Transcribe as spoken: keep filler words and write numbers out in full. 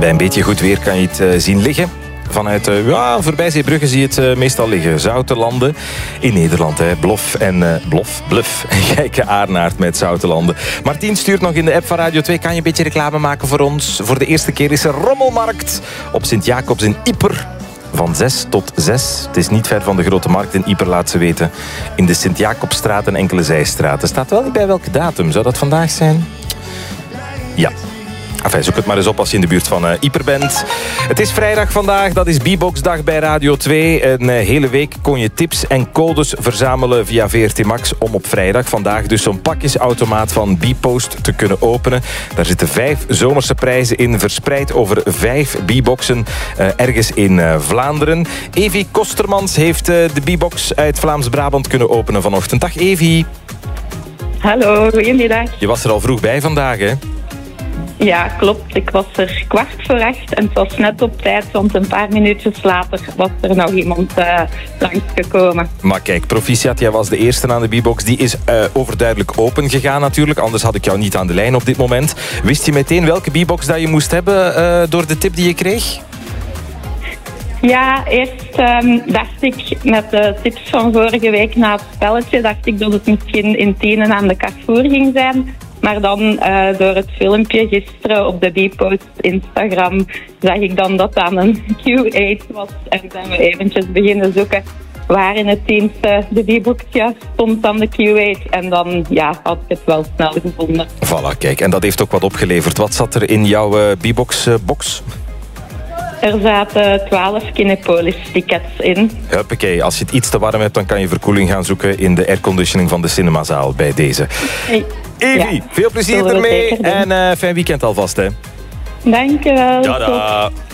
Bij een beetje goed weer kan je het uh, zien liggen. Vanuit uh, ja, voorbij Zeebrugge zie je het uh, meestal liggen. Zoutelanden in Nederland. Hè. Blof en uh, Blof, Bluff. Geike Aarnaert met Zoutelanden. Martien stuurt nog in de app van Radio twee. Kan je een beetje reclame maken voor ons? Voor de eerste keer is er rommelmarkt op Sint-Jacobs in Ieper. Van zes tot zes. Het is niet ver van de Grote Markt in Ieper, laat ze weten. In de Sint-Jacobstraat en enkele zijstraten. Staat wel niet bij welke datum. Zou dat vandaag zijn? Ja. Enfin, zoek het maar eens op als je in de buurt van uh, Ieper bent. Het is vrijdag vandaag, dat is B-Box-dag bij Radio twee. Een uh, hele week kon je tips en codes verzamelen via V R T Max... om op vrijdag vandaag dus zo'n pakjesautomaat van B-Post te kunnen openen. Daar zitten vijf zomerse prijzen in, verspreid over vijf B-Boxen... Uh, ergens in uh, Vlaanderen. Evi Kostermans heeft uh, de B-Box uit Vlaams-Brabant kunnen openen vanochtend. Dag Evi. Hallo, goedemiddag. Je was er al vroeg bij vandaag, hè? Ja, klopt. Ik was er kwart voor acht en het was net op tijd, want een paar minuutjes later was er nog iemand uh, langsgekomen. Maar kijk, proficiat, jij was de eerste aan de B-Box. Die is uh, overduidelijk open gegaan natuurlijk, anders had ik jou niet aan de lijn op dit moment. Wist je meteen welke B-Box dat je moest hebben uh, door de tip die je kreeg? Ja, eerst um, dacht ik met de tips van vorige week na het spelletje, dacht ik dat het misschien in Tienen aan de Carrefour ging zijn. Maar dan uh, door het filmpje gisteren op de B-Post Instagram zag ik dan dat dat een Q acht was. En zijn we eventjes beginnen zoeken waar in het dienst de B-Box juist stond dan de Q acht. En dan ja, had ik het wel snel gevonden. Voilà, kijk. En dat heeft ook wat opgeleverd. Wat zat er in jouw uh, B-Box-box? Uh, Er zaten twaalf Kinepolis-tickets in. Huppakee, als je het iets te warm hebt, dan kan je verkoeling gaan zoeken in de airconditioning van de cinemazaal bij deze. Hey. Evi, ja, veel plezier ermee en uh, fijn weekend alvast, hè. Dank je wel. Tada.